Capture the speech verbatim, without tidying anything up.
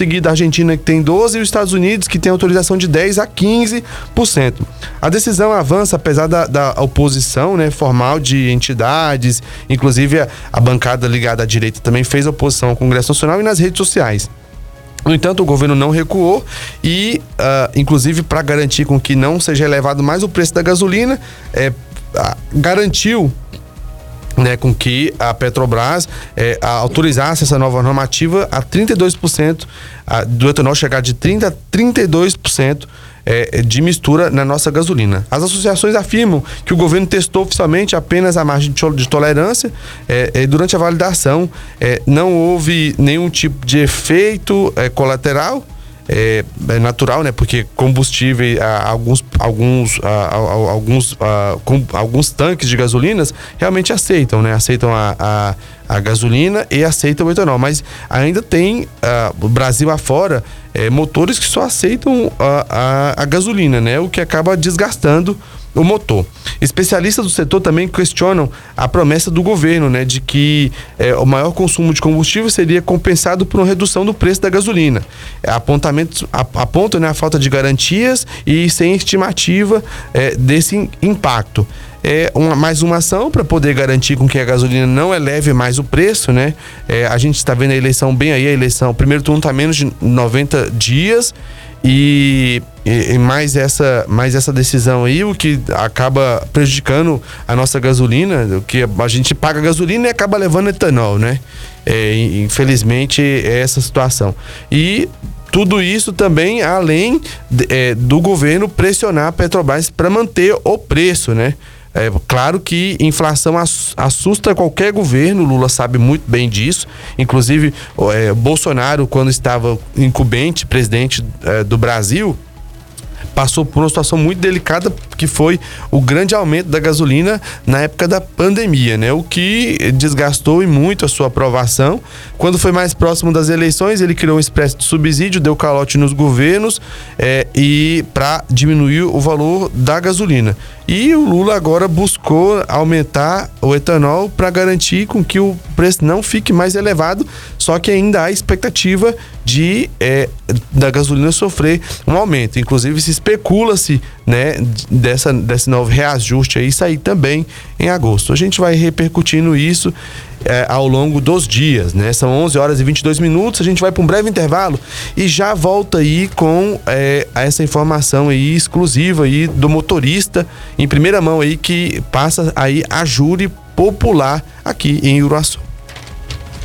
seguido a Argentina, que tem doze por cento, e os Estados Unidos, que tem autorização de dez por cento a quinze por cento. A decisão avança, apesar da, da oposição, né, formal de entidades, inclusive a, a bancada ligada à direita também fez oposição ao Congresso Nacional e nas redes sociais. No entanto, o governo não recuou e, uh, inclusive, para garantir com que não seja elevado mais o preço da gasolina, é, uh, garantiu, né, com que a Petrobras é, a autorizasse essa nova normativa a trinta e dois por cento a, do etanol chegar de trinta por cento a trinta e dois por cento é, de mistura na nossa gasolina. As associações afirmam que o governo testou oficialmente apenas a margem de, de tolerância é, é, durante a validação. É, não houve nenhum tipo de efeito é, colateral. É, é natural, né? Porque combustível, ah, alguns, alguns, ah, ah, alguns, ah, com, alguns tanques de gasolinas realmente aceitam, né? Aceitam a, a, a gasolina e aceitam o etanol, mas ainda tem, ah, o Brasil afora, é, motores que só aceitam a, a, a gasolina, né? O que acaba desgastando o motor. Especialistas do setor também questionam a promessa do governo, né, de que é, o maior consumo de combustível seria compensado por uma redução do preço da gasolina. Apontamentos apontam, né, a falta de garantias e sem estimativa é, desse impacto. É uma, mais uma ação para poder garantir com que a gasolina não eleve mais o preço, né? É, a gente está vendo a eleição bem aí, a eleição, o primeiro turno está menos de noventa dias. E, e, e mais, essa, mais essa decisão aí, o que acaba prejudicando a nossa gasolina, o que a gente paga gasolina e acaba levando etanol, né? É, infelizmente é essa situação. E tudo isso também além de, é, do governo pressionar a Petrobras para manter o preço, né? É claro que inflação assusta qualquer governo, Lula sabe muito bem disso. Inclusive, é, Bolsonaro, quando estava incumbente, presidente é, do Brasil, passou por uma situação muito delicada, que foi o grande aumento da gasolina na época da pandemia, né? O que desgastou e muito a sua aprovação. Quando foi mais próximo das eleições, ele criou uma espécie de subsídio, deu calote nos governos é, e para diminuir o valor da gasolina. E o Lula agora buscou aumentar o etanol para garantir com que o preço não fique mais elevado, só que ainda há expectativa de é, da gasolina sofrer um aumento. Inclusive se especula-se, né, dessa, desse novo reajuste aí sair também em agosto. A gente vai repercutindo isso é, ao longo dos dias, né? São onze horas e vinte e dois minutos, a gente vai para um breve intervalo e já volta aí com é, essa informação aí exclusiva aí do motorista em primeira mão aí, que passa aí a júri popular aqui em Uruaçu.